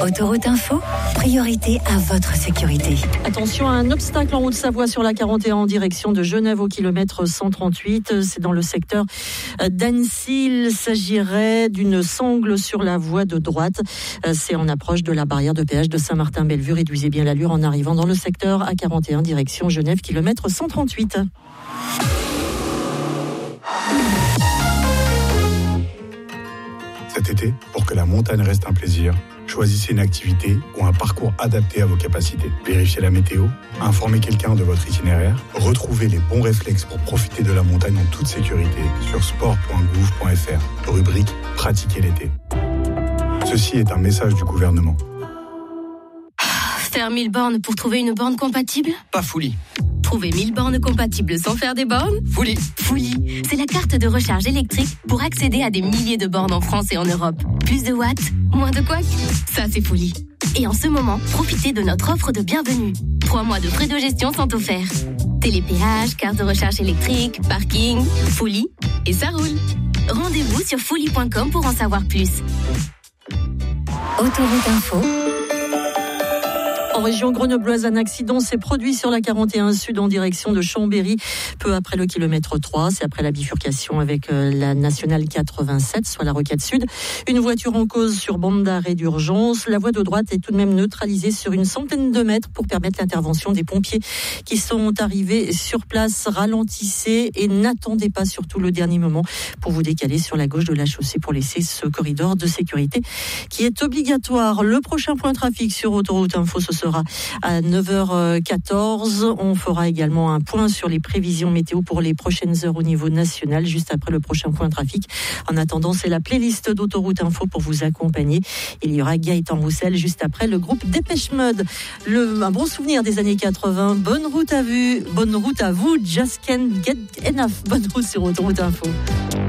Autoroute Info, priorité à votre sécurité. Attention à un obstacle en Haute-Savoie sur la 41 en direction de Genève au kilomètre 138. C'est dans le secteur d'Annecy. Il s'agirait d'une sangle sur la voie de droite. C'est en approche de la barrière de péage de Saint-Martin-Bellevue. Réduisez bien l'allure en arrivant dans le secteur A41 direction Genève, kilomètre 138. Cet été, pour que la montagne reste un plaisir, choisissez une activité ou un parcours adapté à vos capacités. Vérifiez la météo, informez quelqu'un de votre itinéraire, retrouvez les bons réflexes pour profiter de la montagne en toute sécurité sur sport.gouv.fr, rubrique « Pratiquer l'été ». Ceci est un message du gouvernement. Faire 1000 bornes pour trouver une borne compatible ? Pas Fouli. Trouver 1000 bornes compatibles sans faire des bornes ? Fouli. Fouli, c'est la carte de recharge électrique pour accéder à des milliers de bornes en France et en Europe. Plus de watts, moins de couacs, ça c'est Fouli. Et en ce moment, profitez de notre offre de bienvenue. 3 mois de frais de gestion sont offerts. Télépéage, carte de recharge électrique, parking, Fouli, et ça roule. Rendez-vous sur fouli.com pour en savoir plus. Autoroute Info. En région grenobloise, un accident s'est produit sur la 41 Sud en direction de Chambéry, peu après le kilomètre 3. C'est après la bifurcation avec la nationale 87, soit la rocade sud. Une voiture en cause sur bande d'arrêt d'urgence. La voie de droite est tout de même neutralisée sur une centaine de mètres pour permettre l'intervention des pompiers qui sont arrivés sur place. Ralentissez et n'attendez pas surtout le dernier moment pour vous décaler sur la gauche de la chaussée pour laisser ce corridor de sécurité qui est obligatoire. Le prochain point trafic sur Autoroute Info, ce sera à 9h14. On fera également un point sur les prévisions météo pour les prochaines heures au niveau national, juste après le prochain point trafic. En attendant, c'est la playlist d'Autoroute Info pour vous accompagner. Il y aura Gaëtan Roussel juste après le groupe Dépêche Mode. Un bon souvenir des années 80. Bonne route à vous, Just Can't Get Enough. Bonne route sur Autoroute Info.